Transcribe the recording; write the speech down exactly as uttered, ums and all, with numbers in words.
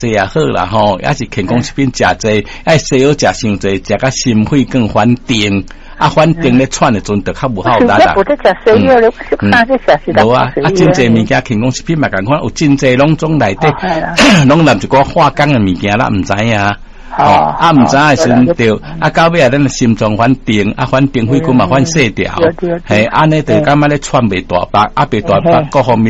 这也好啦吼，也是健康食品食济，爱西药食伤济，食甲心肺更反定，啊反定咧喘的阵就较无效力啦。 我在食西药咧，我看这食是无啊，啊真济物件健康食品嘛共款，有真济拢总内底，拢含一寡化工的物件啦，毋知影。哦，啊，毋知影时阵着，啊，到尾啊，咱心脏反定，啊，反定肺管嘛反细条，嘿，安尼就感觉咧喘袂大巴，啊，袂大巴，各方面。